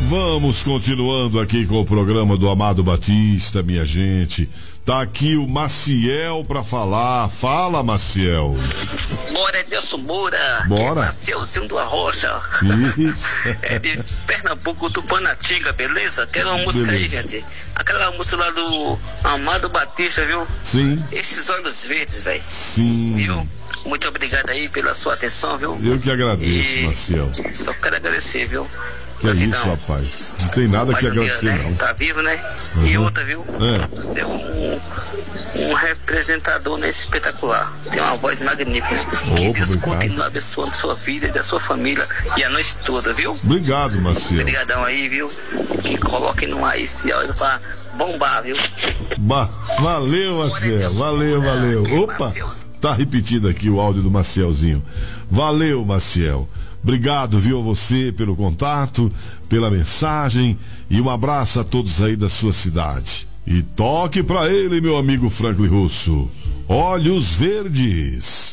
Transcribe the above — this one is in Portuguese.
Vamos continuando aqui com o programa do Amado Batista, minha gente. Tá aqui o Maciel pra falar. Fala, Maciel. Bora, Edelson Moura. Bora. É Maceuzinho do Arrocha. Isso. É de Pernambuco, do Panatiga, beleza? Quero uma música aí, gente. Aquela música lá do Amado Batista, viu? Sim. Esses olhos verdes, velho. Sim. Viu? Muito obrigado aí pela sua atenção, viu? Eu que agradeço, Maciel. Só quero agradecer, viu? Que é isso, rapaz. Não tem nada que agradecer, né? não. Tá vivo, né? Uhum. E outra, viu? É. Você é um representador nesse espetacular. Tem uma voz magnífica. Que Deus continue abençoando sua vida e da sua família e a nós toda, viu? Obrigado, Maciel. Obrigadão aí, viu? Que coloquem no ar esse áudio pra bombar, viu? Valeu, Maciel. Valeu. Opa, tá repetido aqui o áudio do Macielzinho. Valeu, Maciel. Obrigado, viu, a você pelo contato, pela mensagem, e um abraço a todos aí da sua cidade. E toque pra ele, meu amigo Franklin Russo. Olhos Verdes.